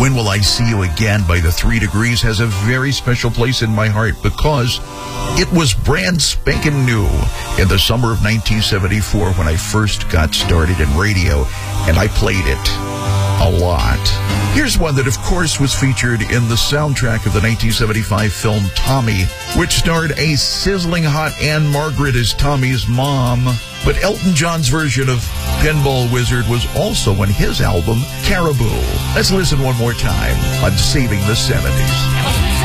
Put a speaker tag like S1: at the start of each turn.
S1: When Will I See You Again by the 3 Degrees has a very special place in my heart because it was brand spanking new in the summer of 1974 when I first got started in radio, and I played it a lot. Here's one that, of course, was featured in the soundtrack of the 1975 film Tommy, which starred a sizzling hot Anne Margaret as Tommy's mom. But Elton John's version of Pinball Wizard was also on his album, Caribou. Let's listen one more time on Saving the 70s.